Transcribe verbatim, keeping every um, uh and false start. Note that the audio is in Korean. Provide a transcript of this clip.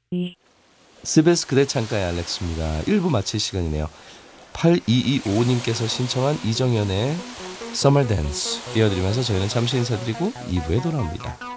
스베스 그대 창가의 알렉스입니다. 일 부 마칠 시간이네요. 팔이이오 님께서 신청한 이정현의 Summer Dance 띄워드리면서 저희는 잠시 인사드리고 이 부에 돌아옵니다.